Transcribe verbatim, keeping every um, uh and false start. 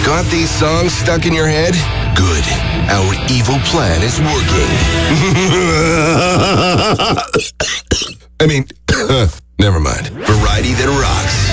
Got these songs stuck in your head? Good. Our evil plan is working. I mean, never mind. Variety that rocks.